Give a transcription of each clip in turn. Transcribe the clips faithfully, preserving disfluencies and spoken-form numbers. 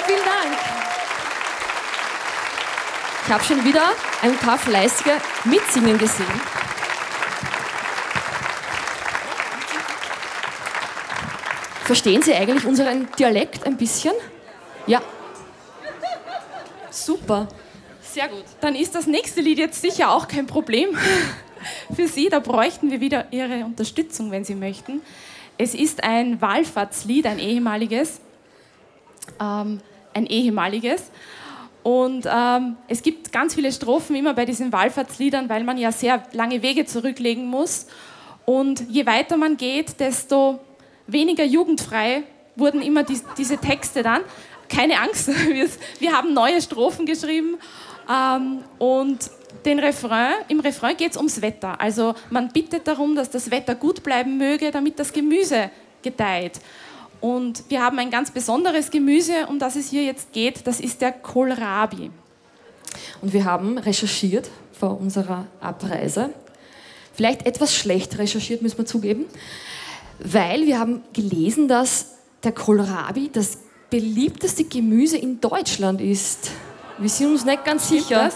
vielen Dank. Ich habe schon wieder ein paar Fleißige mitsingen gesehen. Verstehen Sie eigentlich unseren Dialekt ein bisschen? Ja. Super. Sehr gut. Dann ist das nächste Lied jetzt sicher auch kein Problem für Sie. Da bräuchten wir wieder Ihre Unterstützung, wenn Sie möchten. Es ist ein Wallfahrtslied, ein ehemaliges. Ähm, ein ehemaliges. Und ähm, es gibt ganz viele Strophen immer bei diesen Wallfahrtsliedern, weil man ja sehr lange Wege zurücklegen muss. Und je weiter man geht, desto weniger jugendfrei wurden immer die, diese Texte dann. Keine Angst, wir, wir haben neue Strophen geschrieben. Ähm, und den Refrain, im Refrain geht es ums Wetter. Also man bittet darum, dass das Wetter gut bleiben möge, damit das Gemüse gedeiht. Und wir haben ein ganz besonderes Gemüse, um das es hier jetzt geht. Das ist der Kohlrabi. Und wir haben recherchiert vor unserer Abreise. Vielleicht etwas schlecht recherchiert, müssen wir zugeben. Weil wir haben gelesen, dass der Kohlrabi das beliebteste Gemüse in Deutschland ist. Wir sind uns nicht ganz sicher.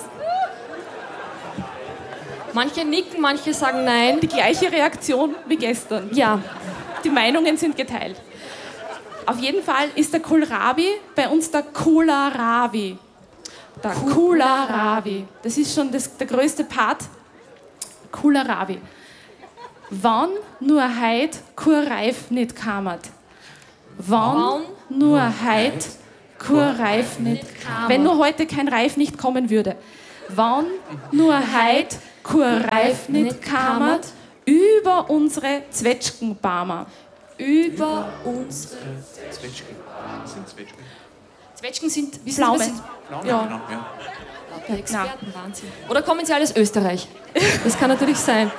Manche nicken, manche sagen nein. Die gleiche Reaktion wie gestern. Ja. Die Meinungen sind geteilt. Auf jeden Fall ist der Kohlrabi bei uns der Kohlrabi. Der Kohlrabi. Das ist schon das, der größte Part. Kohlrabi. Wann nur heut kein Reif nicht kammert. Wann nur heut kein Reif nicht kammert. Wenn nur heute kein Reif nicht kommen würde. Wann nur heut kein Reif nicht kammert. Über unsere Zwetschgenbarmer. Über unsere Zwetschgen. Sind Zwetschgen? Zwetschgen sind, wissen Pflaumen. Sie, was sind? Pflaumen, Ja. genau. Ja. Ja, Experten, Wahnsinn. Oder kommen Sie alle aus Österreich? Das kann natürlich sein.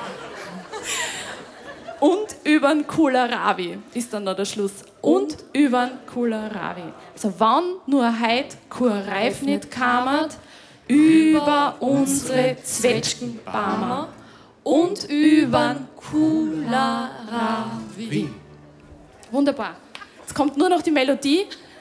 Und übern Kohlrabi ist dann noch der Schluss. Und übern Kohlrabi. Also wann nur heut kein Reif nicht kammert, über unsere Zwetschgenbarmer und übern Kohlrabi. Wie? Wunderbar. Jetzt kommt nur noch die Melodie.